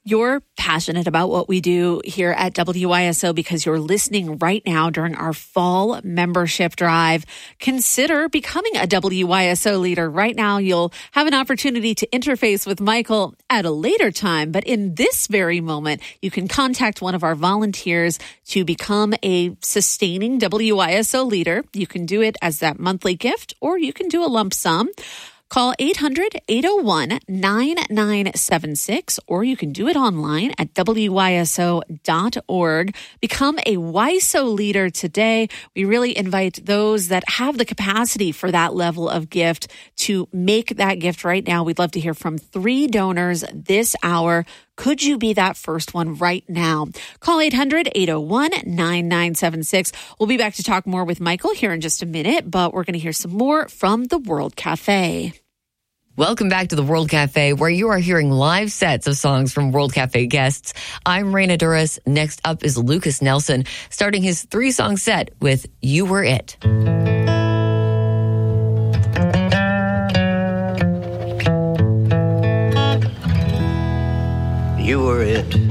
you're passionate about what we do here at WYSO because you're listening right now during our fall membership drive, consider becoming a WYSO leader. Right now, you'll have an opportunity to interface with Michael at a later time, but in this very moment, you can contact one of our volunteers to become a sustaining WYSO leader. You can do it as that monthly gift, or you can do a lump sum. Call 800-801-9976, or you can do it online at wyso.org. Become a WYSO leader today. We really invite those that have the capacity for that level of gift to make that gift right now. We'd love to hear from 3 donors this hour. Could you be that first one right now? Call 800-801-9976. We'll be back to talk more with Michael here in just a minute, but we're going to hear some more from the World Cafe. Welcome back to the World Cafe, where you are hearing live sets of songs from World Cafe guests. I'm Raina Duras. Next up is Lucas Nelson, starting his 3-song set with You Were It. You were it.